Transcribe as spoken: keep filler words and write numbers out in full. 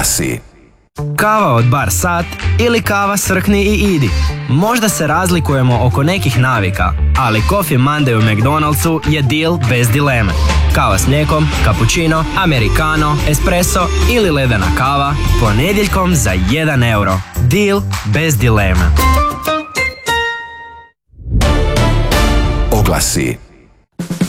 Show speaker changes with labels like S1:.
S1: Oglasi.
S2: Kava od bar sat ili kava srkni i idi. Možda se razlikujemo oko nekih navika, ali Coffee Monday u McDonald'su je deal bez dileme. Kava s mlijekom, cappuccino, americano, espresso ili ledena kava ponedjeljkom za jedan euro. Deal bez dileme.
S1: Oglasi.